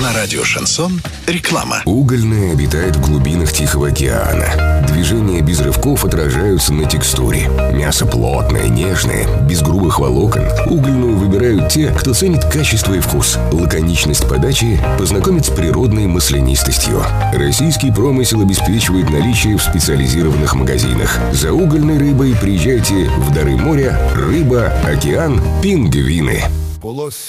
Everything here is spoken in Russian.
На радио «Шансон» реклама. Угольная обитает в глубинах Тихого океана. Движения без рывков отражаются на текстуре. Мясо плотное, нежное, без грубых волокон. Угольную выбирают те, кто ценит качество и вкус. Лаконичность подачи познакомит с природной маслянистостью. Российский промысел обеспечивает наличие в специализированных магазинах. За угольной рыбой приезжайте в дары моря, рыба, океан, пингвины.